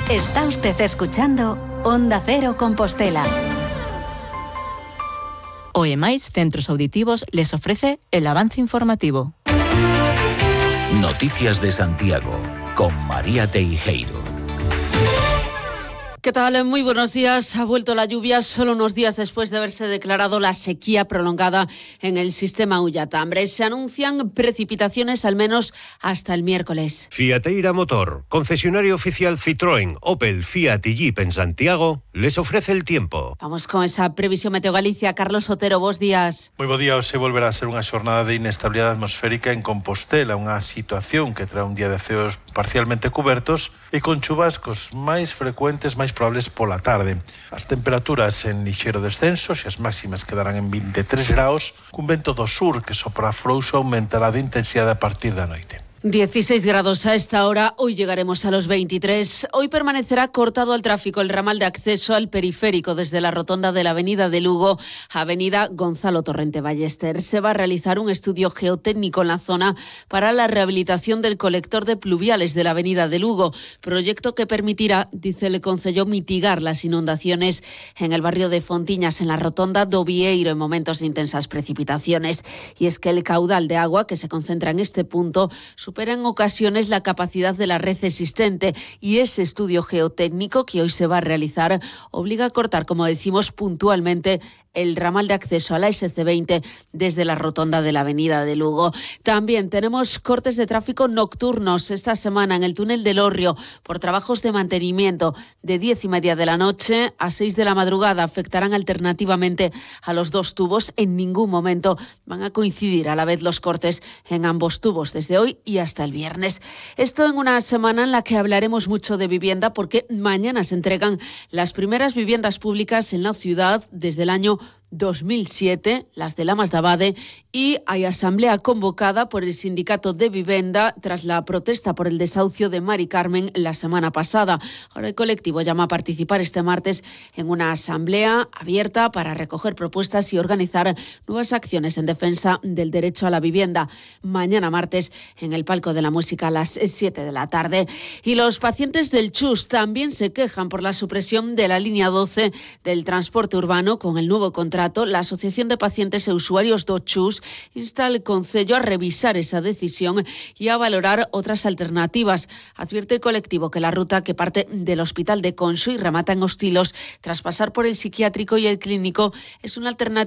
Está usted escuchando Onda Cero Compostela. OEMAIS Centros Auditivos les ofrece el avance informativo. Noticias de Santiago, con María Teijeiro. ¿Qué tal? Muy buenos días. Ha vuelto la lluvia solo unos días después de haberse declarado la sequía prolongada en el sistema Ullatambre. Se anuncian precipitaciones al menos hasta el miércoles. Fiateira Motor, concesionario oficial Citroën, Opel, Fiat y Jeep en Santiago, les ofrece el tiempo. Vamos con esa previsión Meteo Galicia. Carlos Otero, bos días. Moi bo día. Hoxe volverá a ser unha xornada de inestabilidade atmosférica en Compostela, unha situación que trae un día de ceos parcialmente cubertos e con chubascos máis frecuentes, máis probables pola tarde. As temperaturas en lixeiro descenso, e as máximas quedarán en 23 graus, cun vento do sur que sopra frouxo aumentará de intensidade a partir da noite. 16 grados a esta hora, hoy llegaremos a los 23. Hoy permanecerá cortado al tráfico el ramal de acceso al periférico desde la rotonda de la avenida de Lugo a avenida Gonzalo Torrente Ballester. Se va a realizar un estudio geotécnico en la zona para la rehabilitación del colector de pluviales de la avenida de Lugo, proyecto que permitirá, dice el concello, mitigar las inundaciones en el barrio de Fontiñas, en la rotonda do Vieiro, en momentos de intensas precipitaciones. Y es que el caudal de agua que se concentra en este punto supera en ocasiones la capacidad de la red existente, y ese estudio geotécnico que hoy se va a realizar obliga a cortar, como decimos, puntualmente el ramal de acceso a la SC20 desde la rotonda de la avenida de Lugo. También tenemos cortes de tráfico nocturnos esta semana en el túnel del Orrio por trabajos de mantenimiento. De 10:30 de la noche a 6 de la madrugada afectarán alternativamente a los dos tubos. En ningún momento van a coincidir a la vez los cortes en ambos tubos desde hoy y hasta el viernes. Esto en una semana en la que hablaremos mucho de vivienda, porque mañana se entregan las primeras viviendas públicas en la ciudad desde el año 2007, las de Lamas de Abade, y hay asamblea convocada por el Sindicato de Vivienda tras la protesta por el desahucio de Mari Carmen la semana pasada. Ahora el colectivo llama a participar este martes en una asamblea abierta para recoger propuestas y organizar nuevas acciones en defensa del derecho a la vivienda. Mañana martes en el Palco de la Música a las 7 de la tarde. Y los pacientes del CHUS también se quejan por la supresión de la línea 12 del transporte urbano. Con el nuevo contrato, la Asociación de Pacientes e Usuarios do CHUS insta al concello a revisar esa decisión y a valorar otras alternativas. Advierte el colectivo que la ruta que parte del Hospital de Conso y remata en Hostilos tras pasar por el psiquiátrico y el clínico es una alternativa